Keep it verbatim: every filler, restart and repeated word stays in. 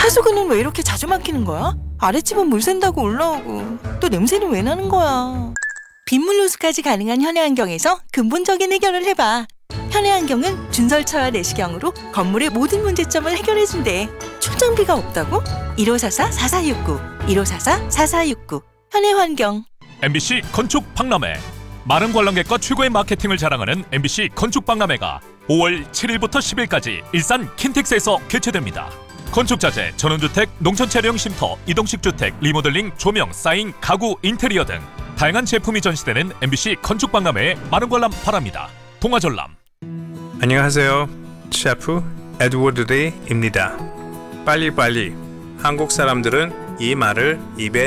하수구는 왜 이렇게 자주 막히는 거야? 아랫집은 물 샌다고 올라오고 또 냄새는 왜 나는 거야? 빗물 누수까지 가능한 현해환경에서 근본적인 해결을 해봐. 현해환경은 준설차와 내시경으로 건물의 모든 문제점을 해결해준대. 출장비가 없다고? 일오사사 사사육구 일오사사 사사육구 현해환경. 엠비씨 건축 박람회. 많은 관람객과 최고의 마케팅을 자랑하는 엠비씨 건축 박람회가 오월 칠일부터 십일까지 일산 킨텍스에서 개최됩니다. 건축자재, 전원주택, 농촌차량 쉼터, 이동식 주택, 리모델링, 조명, 사인, 가구, 인테리어 등 다양한 제품이 전시되는 엠비씨 건축 박람회에 많은 관람 바랍니다. 동아전람. 안녕하세요. 셰프 에드워드 레이입니다. 빨리빨리. 한국 사람들은 이 말을 입에